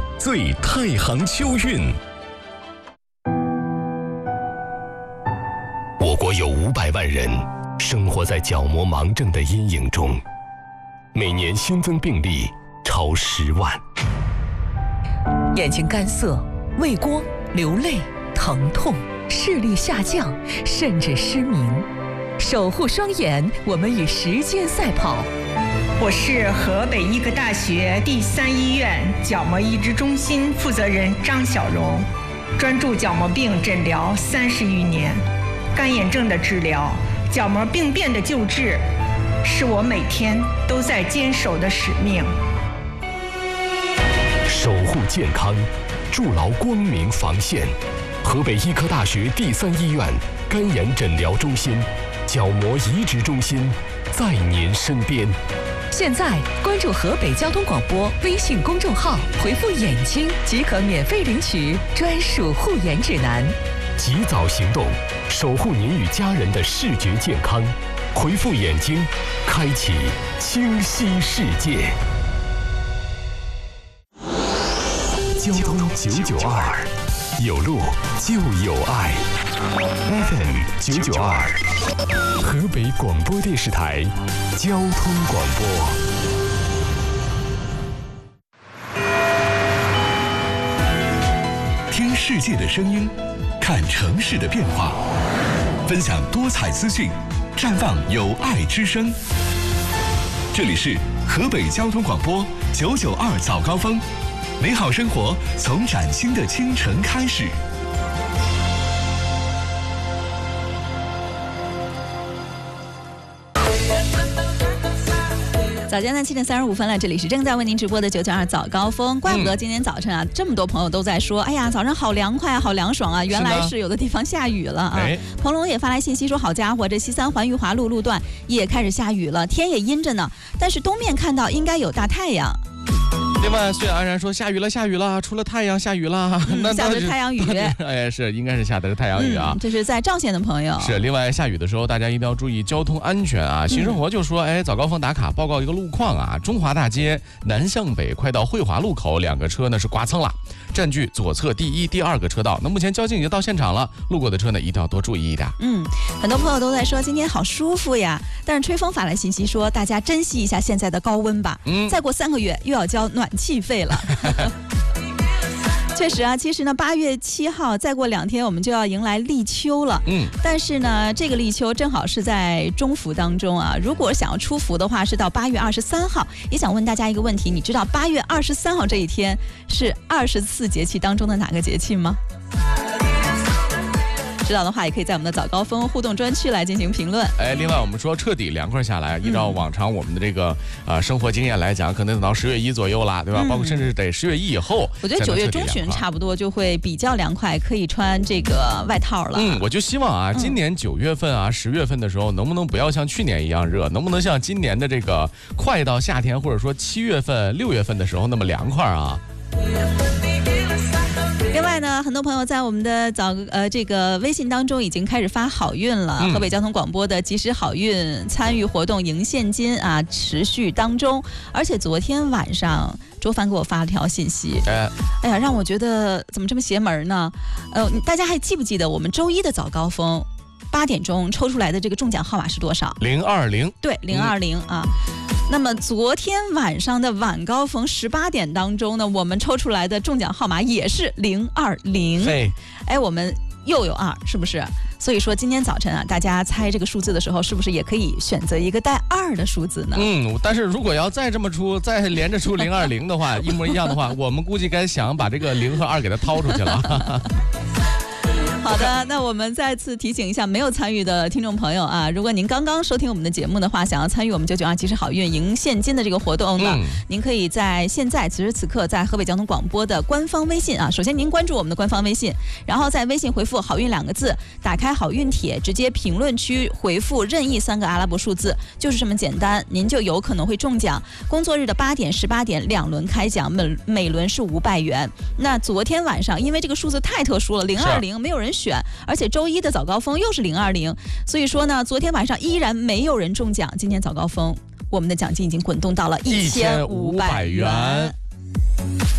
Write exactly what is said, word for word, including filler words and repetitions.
最太行秋运。我国有五百万人生活在角膜盲症的阴影中，每年新增病例超十万。 眼睛干涩、畏光、流泪、疼痛、视力下降，甚至失明。守护双眼，我们与时间赛跑。 我是河北医科大学第三医院角膜移植中心负责人张小荣，专注角膜病诊疗三十余年，干眼症的治疗、角膜病变的救治，是我每天都在坚守的使命。 守护健康，筑牢光明防线。河北医科大学第三医院干眼诊疗中心、角膜移植中心在您身边。 现在关注河北交通广播微信公众号，回复眼睛即可免费领取专属护眼指南。 及早行动，守护您与家人的视觉健康。回复眼睛，开启清晰世界。交通九九二，有路就有爱。F M 九九二，河北广播电视台交通广播。听世界的声音，看城市的变化，分享多彩资讯，绽放有爱之声。这里是河北交通广播九九二早高峰，美好生活从崭新的清晨开始。 早间的七点三十五分了，这里是正在为您直播的九九二早高峰。怪不得今天早晨啊，这么多朋友都在说，哎呀，早上好凉快啊，好凉爽啊！原来是有的地方下雨了啊。彭龙也发来信息说，好家伙，这西三环裕华路路段也开始下雨了，天也阴着呢，但是东面看到应该有大太阳。 另外，虽然安然说下雨了，下雨了，出了太阳，下雨了， 嗯、 那下的是太阳雨。 哎，是应该是下的是太阳雨啊。 嗯、这是在赵县的朋友。 是，另外下雨的时候，大家一定要注意交通安全啊。新生活就说，哎，早高峰打卡报告一个路况啊，中华大街南向北快到汇华路口，两个车呢是刮蹭了，占据左侧第一、第二个车道。那目前交警已经到现场了，路过的车呢一定要多注意一点。 嗯，很多朋友都在说今天好舒服呀，但是吹风发来信息说，大家珍惜一下现在的高温吧。嗯，再过三个月又要交暖气费了。确实啊，其实呢，八月七号再过两天我们就要迎来立秋了。嗯，但是呢，这个立秋正好是在中伏当中啊。如果想要出伏的话，是到八月二十三号。也想问大家一个问题，你知道八月二十三号这一天是二十四节气当中的哪个节气吗？知道的话，也可以在我们的早高峰互动专区来进行评论。 哎，另外我们说彻底凉快下来，依照往常我们的这个呃生活经验来讲，可能等到十月一左右啦，对吧？嗯、包括甚至得十月一以后， 我觉得九月中旬差不多就会比较凉快，可以穿这个外套了。 嗯，我就希望啊，今年九月份啊、十月份的时候，能不能不要像去年一样热，能不能像今年的这个快到夏天，或者说七月份、六月份的时候那么凉快啊？ 另外呢，很多朋友在我们的早呃这个微信当中已经开始发好运了。嗯、河北交通广播的及时好运参与活动赢现金啊，持续当中。而且昨天晚上周凡给我发了条信息，哎，哎呀，让我觉得怎么这么邪门呢？呃，大家还记不记得我们周一的早高峰八点钟抽出来的这个中奖号码是多少？ 零二零。 对，零二零啊。那么昨天晚上的晚高峰十八点当中呢，我们抽出来的中奖号码也是零二零。哎，我们又有二，是不是？所以说今天早晨啊，大家猜这个数字的时候，是不是也可以选择一个带二的数字呢？ 嗯，但是如果要再这么出，再连着出零二零的话，一模一样的话，我们估计该想把这个零和二给它掏出去了。 好的，那我们再次提醒一下没有参与的听众朋友啊，如果您刚刚收听我们的节目的话，想要参与我们九九二及时好运赢现金的这个活动呢，嗯、您可以在现在此时此刻在河北交通广播的官方微信啊，首先您关注我们的官方微信，然后在微信回复好运两个字，打开好运帖，直接评论区回复任意三个阿拉伯数字，就是这么简单，您就有可能会中奖。工作日的八点、十八点两轮开奖，每每轮是五百元。那昨天晚上因为这个数字太特殊了，零二零没有人选，而且周一的早高峰又是零二零，所以说呢，昨天晚上依然没有人中奖。今天早高峰，我们的奖金已经滚动到了一千五百元。